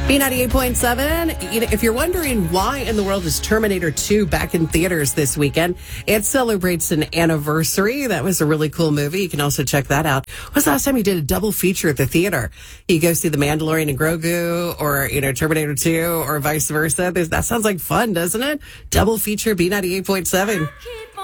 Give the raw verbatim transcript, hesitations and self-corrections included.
B ninety-eight point seven, you know, if you're wondering why in the world is Terminator two back in theaters this weekend, it celebrates an anniversary. That was a really cool movie. You can also check that out. When was the last time you did a double feature at the theater? You go see The Mandalorian and Grogu, or, you know, Terminator two, or vice versa. There's, that sounds like fun, doesn't it? Double feature, B ninety-eight point seven.